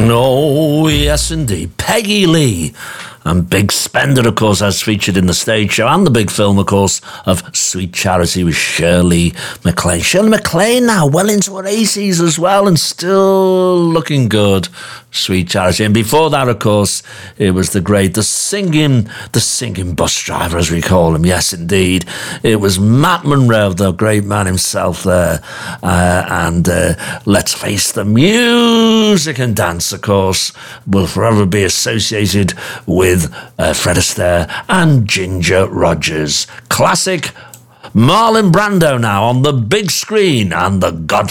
Oh, yes, indeed. Peggy Lee. And Big Spender, of course, as featured in the stage show and the big film, of course, of Sweet Charity with Shirley MacLaine. Shirley MacLaine now well into her 80s as well and still looking good. Sweet Charity. And before that, of course, it was the singing bus driver, as we call him. Yes, indeed. It was Matt Monro, the great man himself there. And let's face the music and dance, of course, will forever be associated with Fred Astaire and Ginger Rogers. Classic Marlon Brando now on the big screen and The Godfather.